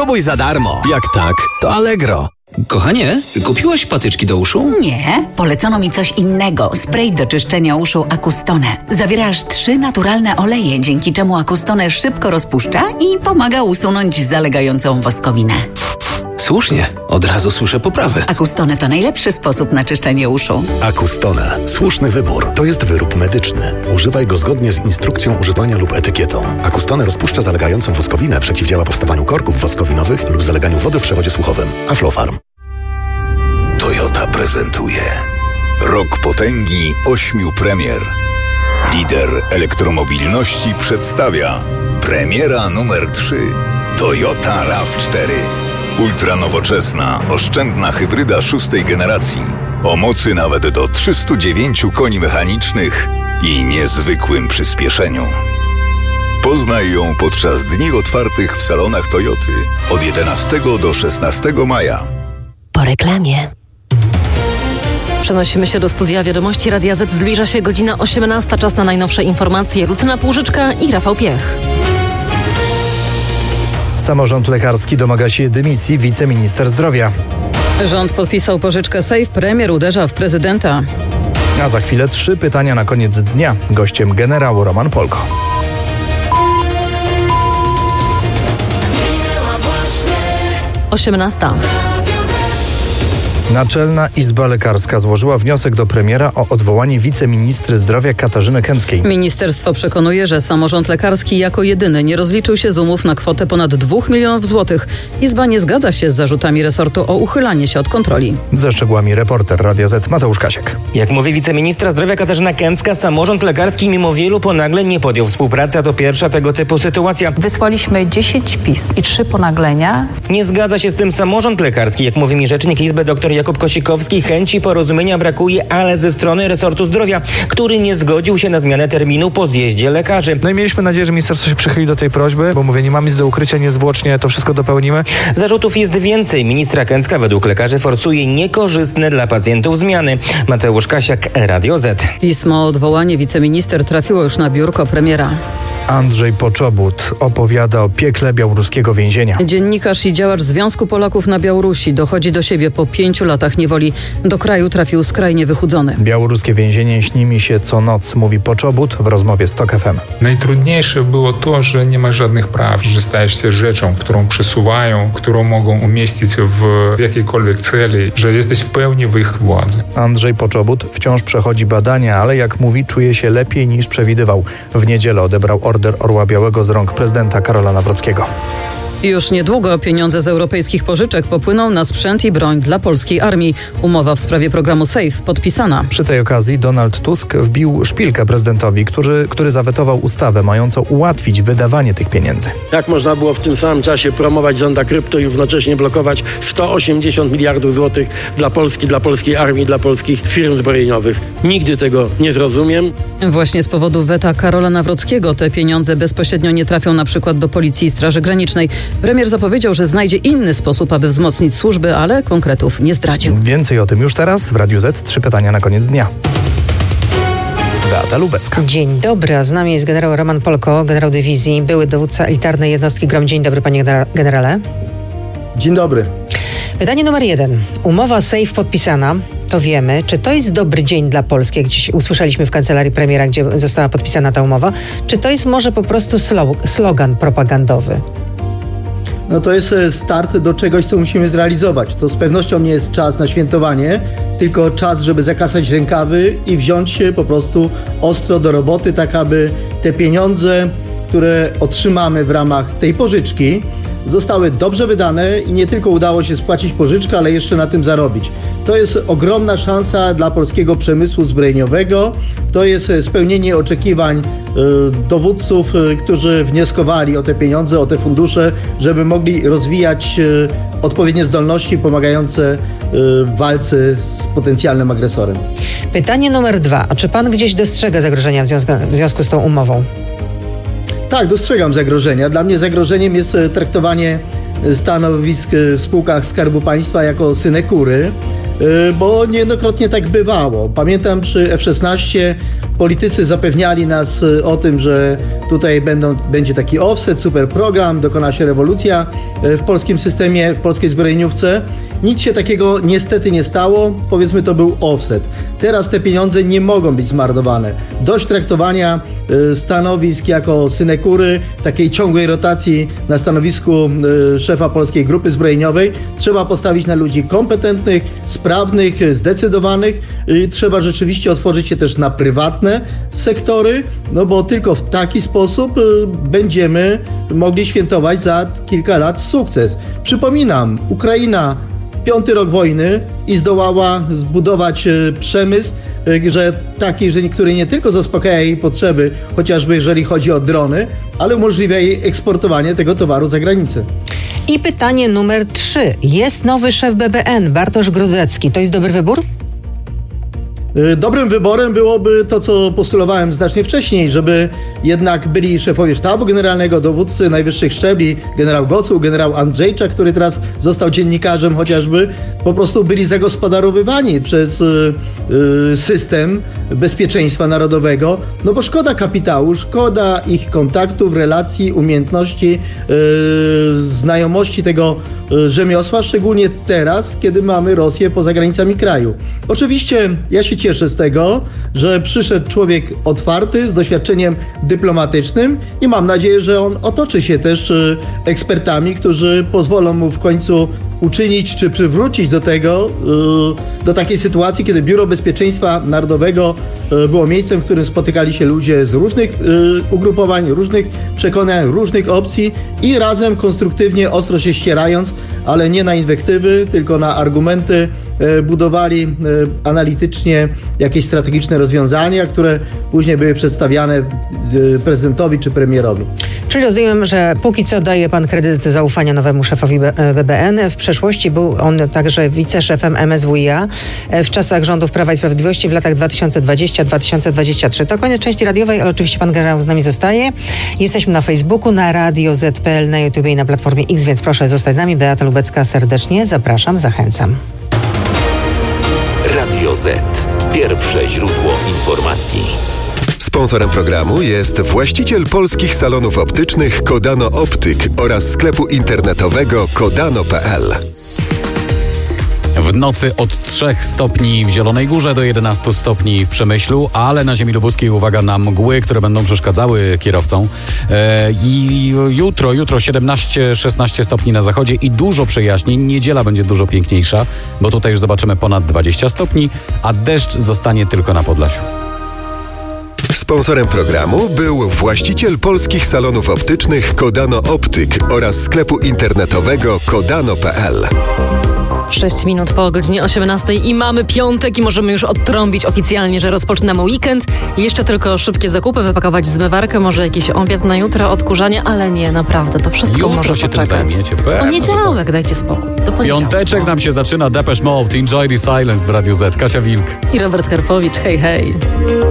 Spróbuj za darmo. Jak tak, to Allegro. Kochanie, kupiłaś patyczki do uszu? Nie, polecono mi coś innego. Spray do czyszczenia uszu Acustone. Zawiera aż 3 naturalne oleje, dzięki czemu Acustone szybko rozpuszcza i pomaga usunąć zalegającą woskowinę. Słusznie, od razu słyszę poprawę. Acustone to najlepszy sposób na czyszczenie uszu. Acustone. Słuszny wybór. To jest wyrób medyczny. Używaj go zgodnie z instrukcją używania lub etykietą. Acustone rozpuszcza zalegającą woskowinę, przeciwdziała powstawaniu korków woskowinowych lub zaleganiu wody w przewodzie słuchowym. Aflofarm. Toyota prezentuje Rok potęgi 8 premier. Lider elektromobilności przedstawia premiera numer 3 Toyota RAV4. Ultranowoczesna, oszczędna hybryda 6. generacji o mocy nawet do 309 koni mechanicznych i niezwykłym przyspieszeniu. Poznaj ją podczas dni otwartych w salonach Toyoty od 11 do 16 maja. Po reklamie. Przenosimy się do studia Wiadomości Radia Z. Zbliża się godzina 18. Czas na najnowsze informacje. Lucyna Półżyczka i Rafał Piech. Samorząd lekarski domaga się dymisji wiceminister zdrowia. Rząd podpisał pożyczkę Safe, premier uderza w prezydenta. A za chwilę 3 pytania na koniec dnia. Gościem generał Roman Polko. Osiemnasta. Naczelna Izba Lekarska złożyła wniosek do premiera o odwołanie wiceministry zdrowia Katarzyny Kęckiej. Ministerstwo przekonuje, że samorząd lekarski jako jedyny nie rozliczył się z umów na kwotę ponad 2 milionów złotych. Izba nie zgadza się z zarzutami resortu o uchylanie się od kontroli. Ze szczegółami reporter Radia Z Mateusz Kasiek. Jak mówi wiceministra zdrowia Katarzyna Kęcka, samorząd lekarski mimo wielu ponagleń nie podjął współpracy, a to pierwsza tego typu sytuacja. Wysłaliśmy 10 pism i 3 ponaglenia. Nie zgadza się z tym samorząd lekarski. Jak mówi mi rzecznik Izby dr Jakub Kosikowski, chęci porozumienia brakuje, ale ze strony resortu zdrowia, który nie zgodził się na zmianę terminu po zjeździe lekarzy. No i mieliśmy nadzieję, że ministerstwo się przychyli do tej prośby, bo mówię, nie mamy nic do ukrycia, niezwłocznie to wszystko dopełnimy. Zarzutów jest więcej. Ministra Kęcka według lekarzy forsuje niekorzystne dla pacjentów zmiany. Mateusz Kasiak, Radio Z. Pismo o odwołanie wiceminister trafiło już na biurko premiera. Andrzej Poczobut opowiada o piekle białoruskiego więzienia. Dziennikarz i działacz Związku Polaków na Białorusi dochodzi do siebie po 5 latach niewoli. Do kraju trafił skrajnie wychudzony. Białoruskie więzienie śni mi się co noc, mówi Poczobut w rozmowie z TOK FM. Najtrudniejsze było to, że nie ma żadnych praw, że stajesz się rzeczą, którą przesuwają, którą mogą umieścić w jakiejkolwiek celi, że jesteś w pełni w ich władzy. Andrzej Poczobut wciąż przechodzi badania, ale jak mówi, czuje się lepiej niż przewidywał. W niedzielę odebrał Order Orła Białego z rąk prezydenta Karola Nawrockiego. Już niedługo pieniądze z europejskich pożyczek popłyną na sprzęt i broń dla polskiej armii. Umowa w sprawie programu SAFE podpisana. Przy tej okazji Donald Tusk wbił szpilkę prezydentowi, który zawetował ustawę mającą ułatwić wydawanie tych pieniędzy. Jak można było w tym samym czasie promować zonda krypto i równocześnie blokować 180 miliardów złotych dla Polski, dla polskiej armii, dla polskich firm zbrojeniowych? Nigdy tego nie zrozumiem. Właśnie z powodu weta Karola Nawrockiego te pieniądze bezpośrednio nie trafią na przykład do Policji i Straży Granicznej. Premier zapowiedział, że znajdzie inny sposób, aby wzmocnić służby, ale konkretów nie zdradził. Więcej o tym już teraz w Radiu Z. 3 pytania na koniec dnia. Beata Lubecka. Dzień dobry, a z nami jest generał Roman Polko, generał dywizji, były dowódca elitarnej jednostki GROM. Dzień dobry, panie generale. Dzień dobry. Pytanie numer 1. Umowa SAFE podpisana, to wiemy. Czy to jest dobry dzień dla Polski, jak dziś usłyszeliśmy w kancelarii premiera, gdzie została podpisana ta umowa? Czy to jest może po prostu slogan propagandowy? No to jest start do czegoś, co musimy zrealizować. To z pewnością nie jest czas na świętowanie, tylko czas, żeby zakasać rękawy i wziąć się po prostu ostro do roboty, tak aby te pieniądze, które otrzymamy w ramach tej pożyczki, zostały dobrze wydane i nie tylko udało się spłacić pożyczkę, ale jeszcze na tym zarobić. To jest ogromna szansa dla polskiego przemysłu zbrojeniowego. To jest spełnienie oczekiwań dowódców, którzy wnioskowali o te pieniądze, o te fundusze, żeby mogli rozwijać odpowiednie zdolności pomagające w walce z potencjalnym agresorem. Pytanie numer 2. A czy pan gdzieś dostrzega zagrożenia w związku z tą umową? Tak, dostrzegam zagrożenia. Dla mnie zagrożeniem jest traktowanie stanowisk w spółkach Skarbu Państwa jako synekury. bo niejednokrotnie tak bywało. Pamiętam przy F-16 politycy zapewniali nas o tym, że tutaj będzie taki offset, super program, dokona się rewolucja w polskim systemie, w polskiej zbrojeniówce. Nic się takiego niestety nie stało, powiedzmy to był offset. Teraz te pieniądze nie mogą być zmarnowane. Dość traktowania stanowisk jako synekury, takiej ciągłej rotacji na stanowisku szefa Polskiej Grupy Zbrojeniowej. Trzeba postawić na ludzi kompetentnych, sprawnych, zdecydowanych. Trzeba rzeczywiście otworzyć się też na prywatne sektory, no bo tylko w taki sposób będziemy mogli świętować za kilka lat sukces. Przypominam, Ukraina 5. rok wojny i zdołała zbudować przemysł, który nie tylko zaspokaja jej potrzeby, chociażby jeżeli chodzi o drony, ale umożliwia jej eksportowanie tego towaru za granicę. I pytanie numer 3. Jest nowy szef BBN, Bartosz Grodecki. To jest dobry wybór? Dobrym wyborem byłoby to, co postulowałem znacznie wcześniej, żeby jednak byli szefowie sztabu generalnego, dowódcy najwyższych szczebli, generał Gocuł, generał Andrzejczak, który teraz został dziennikarzem chociażby, po prostu byli zagospodarowywani przez system bezpieczeństwa narodowego, no bo szkoda kapitału, szkoda ich kontaktów, relacji, umiejętności, znajomości tego rzemiosła, szczególnie teraz, kiedy mamy Rosję poza granicami kraju. Oczywiście ja się cieszę z tego, że przyszedł człowiek otwarty, z doświadczeniem dyplomatycznym i mam nadzieję, że on otoczy się też ekspertami, którzy pozwolą mu w końcu uczynić czy przywrócić do takiej sytuacji, kiedy Biuro Bezpieczeństwa Narodowego było miejscem, w którym spotykali się ludzie z różnych ugrupowań, różnych przekonań, różnych opcji i razem konstruktywnie, ostro się ścierając, ale nie na inwektywy, tylko na argumenty, budowali analitycznie jakieś strategiczne rozwiązania, które później były przedstawiane prezydentowi czy premierowi. Czyli rozumiem, że póki co daje pan kredyt zaufania nowemu szefowi BBN. W przeszłości był on także wiceszefem MSWiA w czasach rządów Prawa i Sprawiedliwości w latach 2020-2023. To koniec części radiowej, ale oczywiście pan generał z nami zostaje. Jesteśmy na Facebooku, na Radio Z.pl, na YouTube i na Platformie X, więc proszę zostać z nami. Beata Lubecka serdecznie zapraszam, zachęcam. Radio Z. Pierwsze źródło informacji. Sponsorem programu jest właściciel polskich salonów optycznych Kodano Optyk oraz sklepu internetowego kodano.pl. W nocy od 3 stopni w Zielonej Górze do 11 stopni w Przemyślu, ale na ziemi lubuskiej uwaga na mgły, które będą przeszkadzały kierowcom. I jutro 17-16 stopni na zachodzie i dużo przejaśnień. Niedziela będzie dużo piękniejsza, bo tutaj już zobaczymy ponad 20 stopni, a deszcz zostanie tylko na Podlasiu. Sponsorem programu był właściciel polskich salonów optycznych Kodano Optyk oraz sklepu internetowego kodano.pl. 6 minut po godzinie 18 i mamy piątek i możemy już odtrąbić oficjalnie, że rozpoczynamy weekend. Jeszcze tylko szybkie zakupy, wypakować zmywarkę, może jakiś obiad na jutro, odkurzanie, ale nie, naprawdę, to wszystko jutro może się poczekać. Tym zajmiecie. Poniedziałek, dajcie spokój. Do poniedziałku. Piąteczek nam się zaczyna, Depeche Mode, Enjoy the Silence w Radiu Z. Kasia Wilk I Robert Karpowicz, hej, hej.